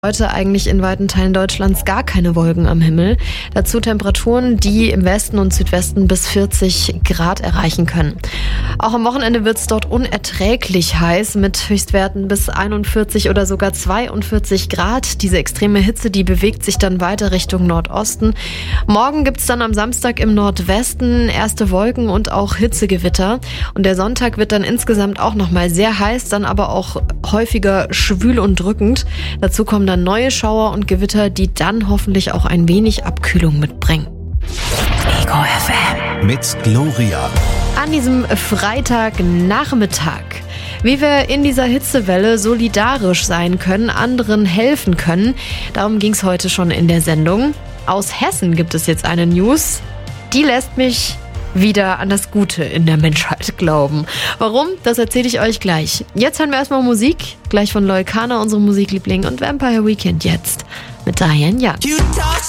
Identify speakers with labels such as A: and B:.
A: Heute eigentlich in weiten Teilen Deutschlands gar keine Wolken am Himmel. Dazu Temperaturen, die im Westen und Südwesten bis 40 Grad erreichen können. Auch am Wochenende wird es dort unerträglich heiß mit Höchstwerten bis 41 oder sogar 42 Grad. Diese extreme Hitze, die bewegt sich dann weiter Richtung Nordosten. Morgen gibt es dann am Samstag im Nordwesten erste Wolken und auch Hitzegewitter. Und der Sonntag wird dann insgesamt auch nochmal sehr heiß, dann aber auch häufiger schwül und drückend. Dazu kommen dann neue Schauer und Gewitter, die dann hoffentlich auch ein wenig Abkühlung mitbringen.
B: Ego FM mit Gloria.
A: An diesem Freitagnachmittag, wie wir in dieser Hitzewelle solidarisch sein können, anderen helfen können, darum ging es heute schon in der Sendung. Aus Hessen gibt es jetzt eine News, die lässt mich wieder an das Gute in der Menschheit glauben. Warum? Das erzähle ich euch gleich. Jetzt hören wir erstmal Musik, gleich von Loikana, unserem Musikliebling, und Vampire Weekend jetzt mit Diane Young.